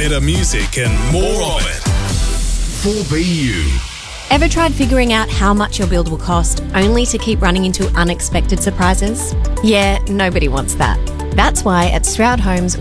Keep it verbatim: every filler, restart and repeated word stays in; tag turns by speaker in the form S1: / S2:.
S1: better music and more of it. four B U.
S2: Ever tried figuring out how much your build will cost only to keep running into unexpected surprises? Yeah, nobody wants that. That's why at Stroud Homes,